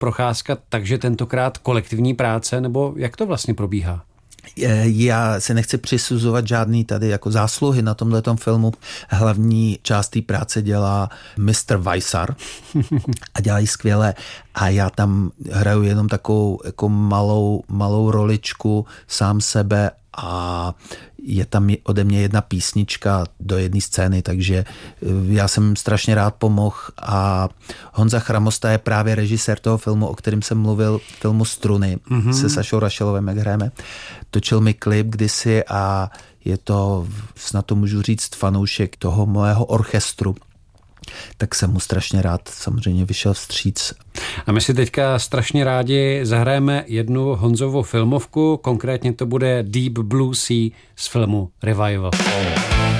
Procházka, takže tentokrát kolektivní práce, nebo jak to vlastně probíhá? Já se nechci přisuzovat žádný tady jako zásluhy na tomhletom filmu. Hlavní část té práce dělá Mr. Weissar a dělají skvěle a já tam hraju jenom takovou jako malou roličku sám sebe a je tam ode mě jedna písnička do jedné scény, takže já jsem strašně rád pomohl a Honza Chramosta je právě režisér toho filmu, o kterém jsem mluvil, filmu Struny se Sašou Rašelovem, jak hrajeme. Točil mi klip kdysi a je to, snad to můžu říct, fanoušek toho mého orchestru. Tak jsem mu strašně rád samozřejmě vyšel vstříc. A my si teďka strašně rádi zahrajeme jednu Honzovu filmovku, konkrétně to bude Deep Blue Sea z filmu Revival.